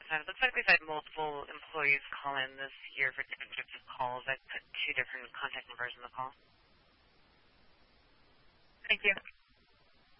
So it looks like we've had multiple employees call in this year for different types of calls. I put 2 different contact numbers in the call. Thank you.